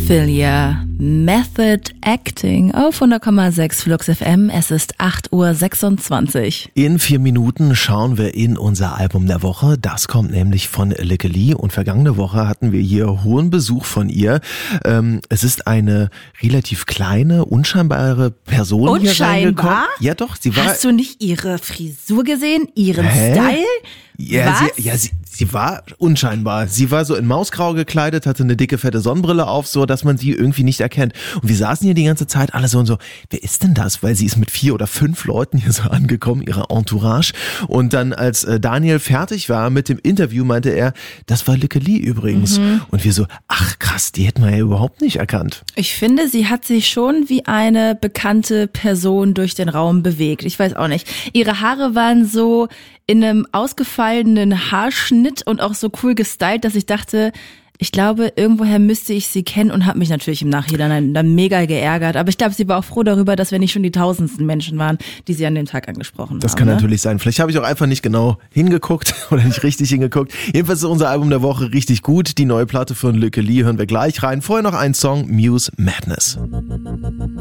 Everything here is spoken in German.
Philia, Method Acting auf 100,6 Flux FM. Es ist 8:26 Uhr. In 4 Minuten schauen wir in unser Album der Woche. Das kommt nämlich von Lykke Li und vergangene Woche hatten wir hier hohen Besuch von ihr. Es ist eine relativ kleine, unscheinbare Person hier reingekommen. Ja doch, sie war... Hast du nicht ihre Frisur gesehen, ihren Style? Ja, sie war unscheinbar. Sie war so in Mausgrau gekleidet, hatte eine dicke, fette Sonnenbrille auf, so dass man sie irgendwie nicht erkennt. Und wir saßen hier die ganze Zeit alle so und so, wer ist denn das? Weil sie ist mit 4 oder 5 Leuten hier so angekommen, ihre Entourage. Und dann, als Daniel fertig war mit dem Interview, meinte er, das war Lykke Li übrigens. Und wir so, ach krass, die hätten wir ja überhaupt nicht erkannt. Ich finde, sie hat sich schon wie eine bekannte Person durch den Raum bewegt. Ich weiß auch nicht. Ihre Haare waren so in einem ausgefallenen Haarschnitt und auch so cool gestylt, dass ich dachte, ich glaube, irgendwoher müsste ich sie kennen und habe mich natürlich im Nachhinein dann mega geärgert. Aber ich glaube, sie war auch froh darüber, dass wir nicht schon die tausendsten Menschen waren, die sie an dem Tag angesprochen haben. Das kann natürlich sein. Vielleicht habe ich auch einfach nicht genau hingeguckt oder nicht richtig hingeguckt. Jedenfalls ist unser Album der Woche richtig gut. Die neue Platte von Lykke Li hören wir gleich rein. Vorher noch ein Song, Muse Madness.